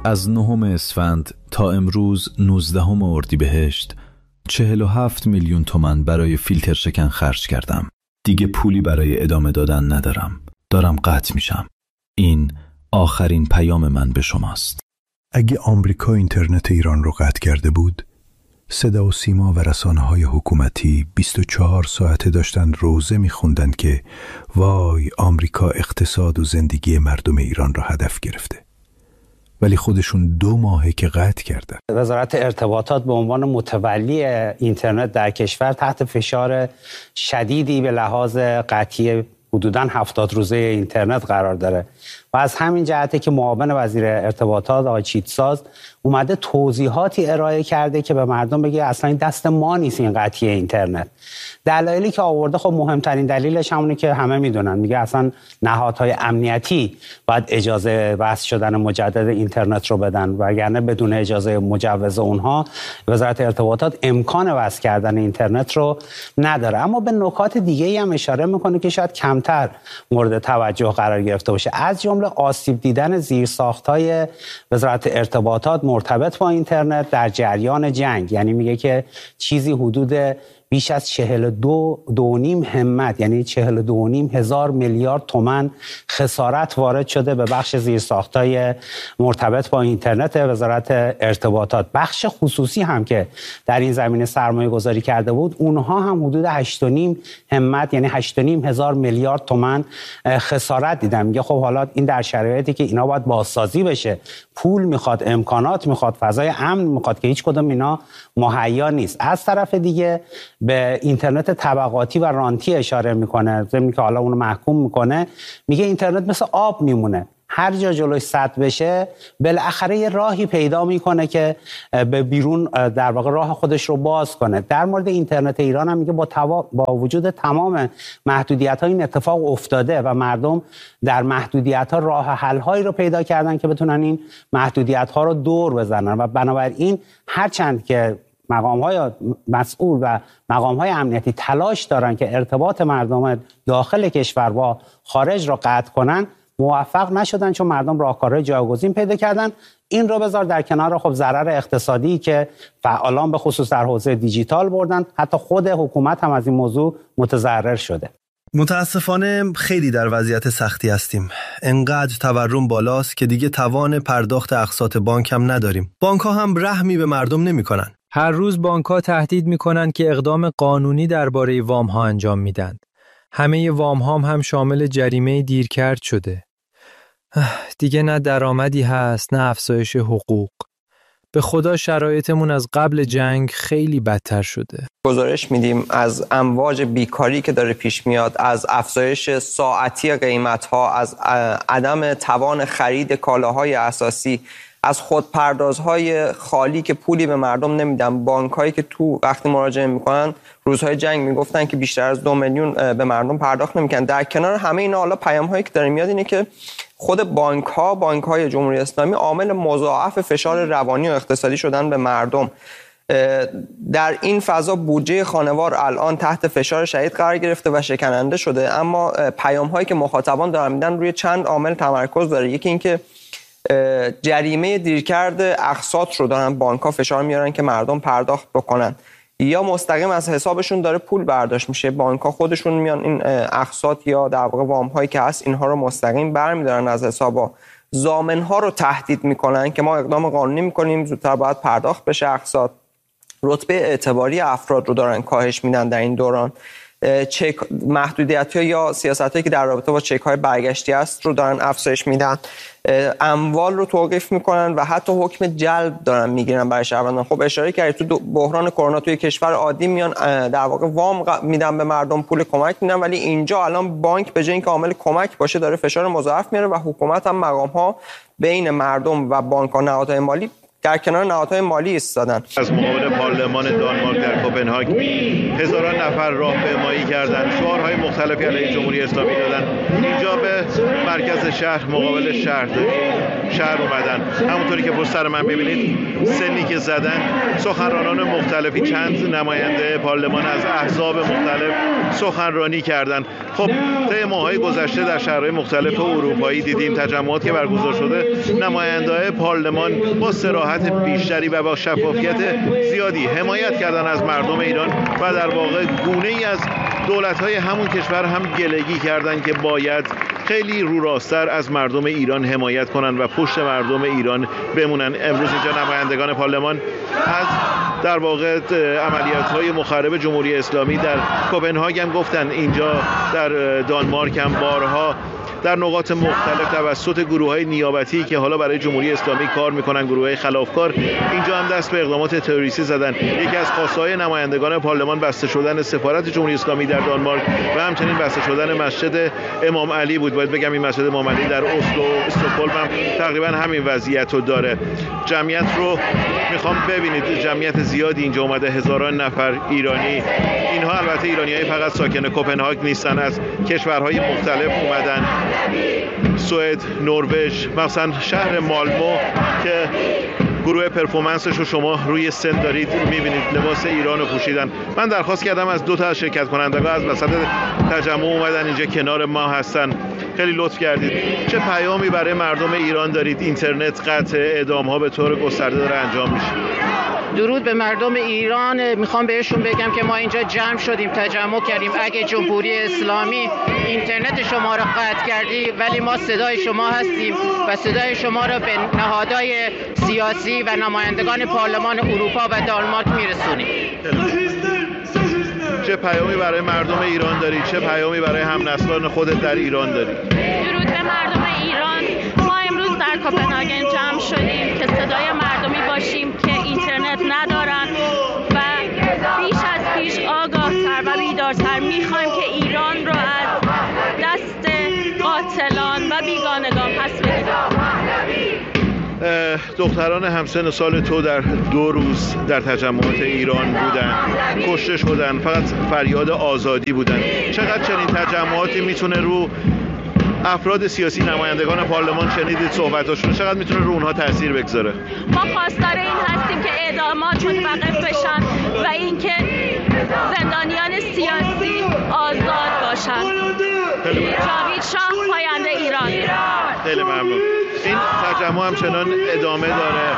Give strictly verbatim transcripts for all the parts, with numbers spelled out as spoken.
از نهم اسفند تا امروز نوزدهم اردیبهشت چهل و هفت میلیون تومان برای فیلتر شکن خرج کردم. دیگه پولی برای ادامه دادن ندارم. دارم قطع میشم. این آخرین پیام من به شماست. اگه آمریکا اینترنت ایران رو قطع کرده بود، صدا و سیما و رسانه‌های حکومتی بیست و چهار ساعته داشتن روزه می‌خوندن که وای آمریکا اقتصاد و زندگی مردم ایران رو هدف گرفته. ولی خودشون دو ماهه که قطع کردن. وزارت ارتباطات به عنوان متولی اینترنت در کشور تحت فشار شدیدی به لحاظ قطعی حدوداً هفتاد روزه اینترنت قرار داره و از همین جهته که معاون وزیر ارتباطات آقای چیتساز اومده توضیحاتی ارائه کرده که به مردم بگه اصلا این دست ما نیست این قطعی اینترنت. دلایلی که آورده خب مهمترین دلیلش همونه که همه میدونن، میگه اصلا نهادهای امنیتی باید اجازه وصل شدن مجدد اینترنت رو بدن، وگرنه بدون اجازه مجوز اونها وزارت ارتباطات امکان وصل کردن اینترنت رو نداره. اما به نکات دیگه‌ای هم اشاره میکنه که شاید کمتر مورد توجه قرار گرفته باشه، از جمله آسیب دیدن زیرساخت‌های وزارت ارتباطات مرتبط با اینترنت در جریان جنگ. یعنی میگه که چیزی حدود بیش از چهل و دو دو نیم همت، یعنی چهل و دو نیم هزار میلیارد تومان خسارت وارد شده به بخش زیرساخت‌های مرتبط با اینترنت وزارت ارتباطات. بخش خصوصی هم که در این زمینه سرمایه گذاری کرده بود، اونها هم حدود هشت و نیم همت، یعنی هشت و نیم هزار میلیارد تومان خسارت دیدن. میگه خب حالا این در شرایطی که اینا باید بازسازی بشه، پول میخواد، امکانات میخواد، فضای امن میخواد که هیچ کدوم اینا مهیا نیست. از طرف دیگه به اینترنت طبقاتی و رانتی اشاره میکنه، ضمن که حالا اونو محکوم میکنه. میگه اینترنت مثل آب میمونه، هر جا جلوش سد بشه بالاخره یه راهی پیدا میکنه که به بیرون در واقع راه خودش رو باز کنه. در مورد اینترنت ایران هم میگه با, توا... با وجود تمام محدودیت ها این اتفاق افتاده و مردم در محدودیت ها راه حل هایی رو پیدا کردن که بتونن این محدودیت ها رو دور بزنن و بنابراین هرچند که مقام‌های مسئول و مقام‌های امنیتی تلاش دارن که ارتباط مردم داخل کشور با خارج را قطع کنن، موفق نشدن چون مردم راهکارهای جایگزین پیدا کردن. این رو بذار در کنار خب ضرر اقتصادی که فعالان به خصوص در حوزه دیجیتال بردن، حتی خود حکومت هم از این موضوع متضرر شده. متاسفانه خیلی در وضعیت سختی هستیم. انقدر تورم بالاست که دیگه توان پرداخت اقساط بانک هم نداریم. بانک‌ها هم رحمی به مردم نمی‌کنن. هر روز بانک‌ها تهدید می‌کنن که اقدام قانونی درباره وام‌ها انجام میدن. همه وام‌ها هم, هم شامل جریمه دیرکرد شده. دیگه نه درآمدی هست، نه افزایش حقوق. به خدا شرایطمون از قبل جنگ خیلی بدتر شده. گزارش میدیم از امواج بیکاری که داره پیش میاد، از افزایش ساعتی قیمت‌ها، از عدم توان خرید کالاهای اساسی، از خودپردازهای خالی که پولی به مردم نمیدن. بانک‌هایی که تو وقتی مراجعه میکنن روزهای جنگ میگفتن که بیشتر از دو میلیون به مردم پرداخت نمیکنن. در کنار همه اینا حالا پیام‌هایی که داره میاد اینه که خود بانک‌ها، بانک‌های جمهوری اسلامی عامل مضاعف فشار روانی و اقتصادی شدن به مردم. در این فضا بودجه خانوار الان تحت فشار شدید قرار گرفته و شکننده شده، اما پیام‌هایی که مخاطبان دارن میدن روی چند عامل تمرکز داره. یکی اینکه جریمه دیرکرد اقساط رو دارن بانک‌ها فشار میارن که مردم پرداخت بکنن، یا مستقیم از حسابشون داره پول برداشت میشه. بانک‌ها خودشون میان این اقساط یا در واقع وام‌هایی که هست اینها رو مستقیم برمی‌دارن از حسابا. ضامن‌ها رو تهدید میکنن که ما اقدام قانونی میکنیم، زودتر باید پرداخت بشه اقساط. رتبه اعتباری افراد رو دارن کاهش میدن در این دوران. چک محدودیت‌ها یا سیاستایی که در رابطه با چک‌های برگشتی است رو دارن افزایش میدن. اموال رو توقیف میکنن و حتی حکم جلب دارن میگیرن برای شهروندان. خب اشاره کردید تو بحران کرونا توی کشور عادی میان در واقع وام میدن به مردم، پول کمک میدن، ولی اینجا الان بانک به جای اینکه عامل کمک باشه داره فشار مضاعف میاره و حکومت هم مقام‌ها بین مردم و بانک‌ها، نهادهای مالی در کنار نهادهای مالی ایستادن. از مقابل پارلمان دانمارک در کوپنهاگ هزاران نفر راهپیمایی کردند، شعارهای مختلفی علیه جمهوری اسلامی دادن. اینجا به مرکز شهر مقابل شهرداری شهر اومدن. همونطوری که پشت سر من ببینید سنی که زدن، سخنرانان مختلفی، چند نماینده پارلمان از احزاب مختلف سخنرانی کردند. خب طی ماه‌های گذشته در شهرهای مختلف اروپایی دیدیم تجمعات که برگزار شده، نماینده‌های پارلمان با صراحت بیشتری و با شفافیت زیادی حمایت کردن از مردم ایران و در واقع گونه‌ای از دولت‌های همون کشور هم گلگی کردند که باید خیلی رو راستر از مردم ایران حمایت کنن و پشت مردم ایران بمونن. امروز اینجا نمایندگان پارلمان از در واقع عملیات‌های مخرب جمهوری اسلامی در کپنهاگ هم گفتن. اینجا در دانمارک هم بارها در نقاط مختلف توسط گروه‌های نیابتی که حالا برای جمهوری اسلامی کار میکنن، گروه‌های خلافکار، اینجا هم دست به اقدامات تروریستی زدن. یکی از خواسته‌های نمایندگان پارلمان بسته شدن سفارت جمهوری اسلامی در دانمارک و همچنین بسته شدن مسجد امام علی بود. باید بگم این مسجد امام علی در اسلو و استکهلم هم تقریبا همین وضعیت رو داره. جمعیت رو میخوام ببینید، جمعیت زیادی اینجا اومده، هزاران نفر ایرانی. اینها البته ایرانیای فقط ساکن کپنهاگ نیستن، از کشورهای مختلف اومدن، سوئد، نروژ، مثلا شهر مالمو که گروه پرفورمنسش رو شما روی سن دارید میبینید، لباس ایران رو پوشیدن. من درخواست کردم از دو تا از شرکت کنندگان از وسط تجمع اومدن اینجا کنار ما هستن، خیلی لطف کردید. چه پیامی برای مردم ایران دارید؟ اینترنت قطع، اعدام ها به طور گسترده داره انجام میشه. درود به مردم ایران. میخوام بهشون بگم که ما اینجا جمع شدیم، تجمع کردیم. اگه جمهوری اسلامی اینترنت شما رو قطع کردی، ولی ما صدای شما هستیم و صدای شما رو به نهادهای سیاسی و نمایندگان پارلمان اروپا و دانمارک میرسونیم. چه پیامی برای مردم ایران داری؟ چه پیامی برای همنسلان خودت در ایران داری؟ درود به مردم ایران. ما امروز در کپنهاگن جمع شدیم که صدای مردمی باشیم که اینترنت ندارن و بیش از پیش آگاه‌تر و بیدارتر میخوایم که ایران رو از دست قاتلان و بیگانگان پس بگیریم. دختران همسن سال تو در دو روز در تجمعات ایران بودن، کشته شدن، فقط فریاد آزادی بودن. چقدر چنین تجمعاتی میتونه رو افراد سیاسی، نمایندگان پارلمان، شنیدید صحبتاشون، چقدر میتونه رو اونها تاثیر بگذاره؟ ما خواستار این هستیم که اعدامات متوقف بشن و اینکه زندانیان سیاسی آزاد باشن. جاوید شاه، پاینده ایران. خیلی ممنون. این تجمع همچنان ادامه داره.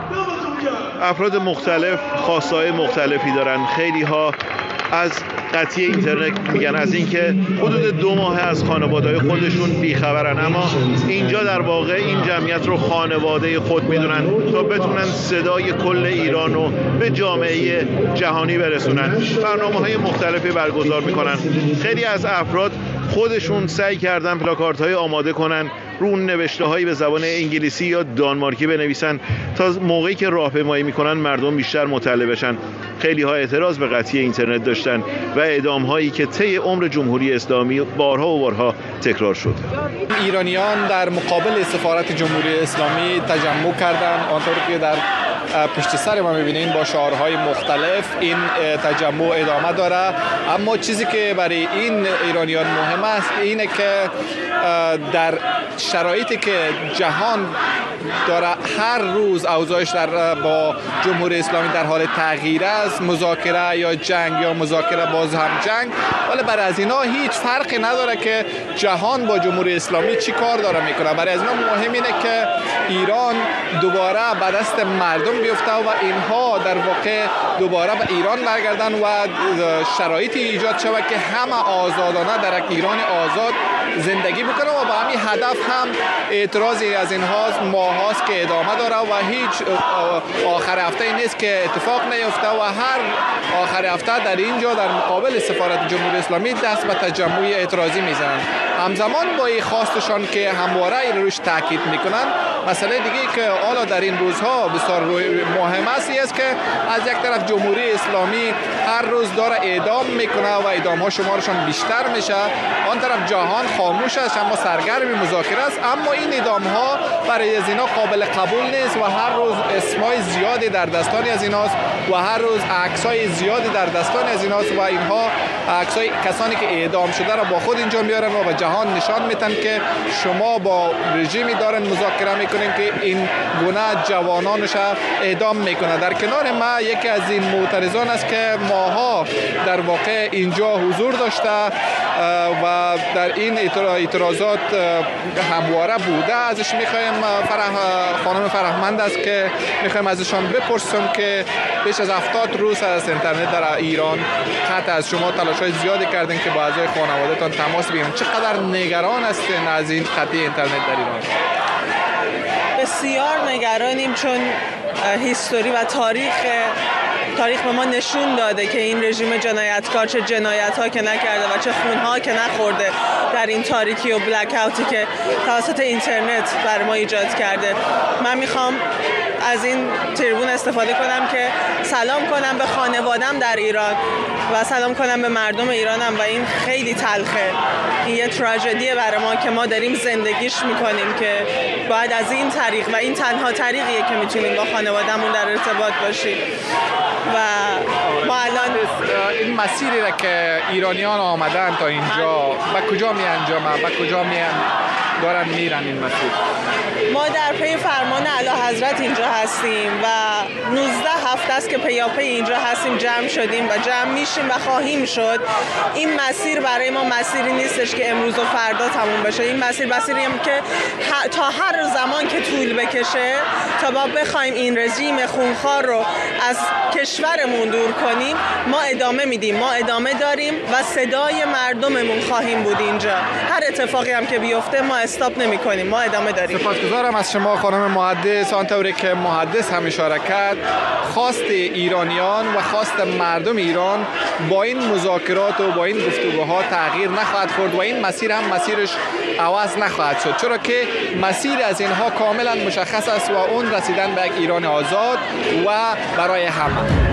افراد مختلف خواستهای مختلفی دارن. خیلی ها از قطعی اینترنت میگن، از اینکه حدود دو ماه از خانواده‌های خودشون بیخبرن، اما اینجا در واقع این جمعیت رو خانواده خود میدونن تا بتونن صدای کل ایران رو به جامعه جهانی برسونن. برنامه‌های مختلفی برگزار میکنن. خیلی از افراد خودشون سعی کردن پلاکاردهای آماده کنن، رو نوشته‌هایی به زبان انگلیسی یا دانمارکی بنویسن تا موقعی که راهپیمایی میکنن مردم بیشتر مطلع بشن. خیلی ها اعتراض به قطعی اینترنت داشتن و اعدام‌هایی که طی عمر جمهوری اسلامی بارها و بارها تکرار شد. ایرانیان در مقابل سفارت جمهوری اسلامی تجمع کردند. آنطور که در پشت سر ما می‌بینید با شعارهای مختلف این تجمع ادامه داره. اما چیزی که برای این ایرانیان مهم است اینه که در شرایطی که جهان داره هر روز اوضاعش در با جمهوری اسلامی در حال تغییر است، مذاکره یا جنگ یا مذاکره باز هم جنگ، ولی برای از اینا هیچ فرقی نداره که جهان با جمهوری اسلامی چی کار داره میکنه. برای از اینا مهم اینه که ایران دوباره به دست مردم بیفته و اینها در واقع دوباره به ایران برگردن و شرایطی ایجاد شود که همه آزادانه در ایران آزاد زندگی بکنه و به همین هدف هم اعتراضی از اینها ماهاست که ادامه داره و هیچ آخر هفته نیست که اتفاق نیفته و هر آخر هفته در اینجا در مقابل سفارت جمهوری اسلامی دست به تجمع اعتراضی میزنن. همزمان با این خواستشان که همواره روش تاکید میکنن، مسئله دیگه که حالا در این روزها بسیار مهم است است که از یک طرف جمهوری اسلامی هر روز داره اعدام میکنه و اعدام ها شمارشان بیشتر میشه، آن طرف جهان خاموش است اما سرگرم مذاکره است. اما این اعدام ها برای از اینا قابل قبول نیست و هر روز اسمای زیادی در دستان از ایناست و هر روز عکسای زیادی در دستان از ایناست و اینها عکسای کسانی که اعدام شده را با خود اینجا میارن و به جهان نشان میدن که شما با رژیمی دارن مذاکره میکنین که این گونه جوانانش اعدام میکنه. در کنار ما یکی از این معترضان است که ماها در واقع اینجا حضور داشته و در این اعتراضات همواره بوده. ازش میخوایم فرح خانم فرهمند است که میخوایم ازشان بپرسم که بیش از هفتاد روز از اینترنت در ایران قطع از شما تلاش‌های زیادی کردین که با اعضای خانواده‌تان تماس بگیرین. چقدر نگران هستین از این قطع اینترنت در ایران؟ بسیار نگرانیم، چون هیستوری و تاریخ تاریخ به ما نشون داده که این رژیم جنایتکار چه جنایت‌ها که نکرده و چه خون‌ها که نخورده در این تاریکی و بلک اوتی که توسط اینترنت بر ما ایجاد کرده. من میخوام از این تریبون استفاده کنم که سلام کنم به خانوادم در ایران و سلام کنم به مردم ایرانم و این خیلی تلخه. این یه تراژدیه برای ما که ما داریم زندگیش میکنیم که باید از این طریق و این تنها طریقیه که میتونیم با خانوادمون در ارتباط باشیم. و ما الان این مسیری را که ایرانیان آمدن تا اینجا با کجا می انجامن، با کجا می دارن میرن این مسیر؟ ما در پی فرمان اعلی حضرت اینجا هستیم و نوزده هفته است که پیاپی اینجا هستیم، جمع شدیم و جمع میشیم و خواهیم شد. این مسیر برای ما مسیری نیستش که امروز و فردا تموم بشه. این مسیر مسیریم که تا هر زمان که طول بکشه تا ما بخوایم این رژیم خونخوار رو از کشورمون دور کنیم، ما ادامه میدیم، ما ادامه داریم و صدای مردممون خواهیم بود اینجا. هر اتفاقی هم که بیفته ما استاپ نمی کنیم، ما ادامه داریم. سپاسگزارم از شما خانم محدث. آنطوری که محدث هم اشاره کرد، خواست ایرانیان و خواست مردم ایران با این مذاکرات و با این گفتگوها تغییر نخواهد کرد و این مسیر هم مسیرش عوض نخواهد شد، چرا که مسیر از اینها کاملا مشخص است و اون رسیدن به یک ایران آزاد و برای همه.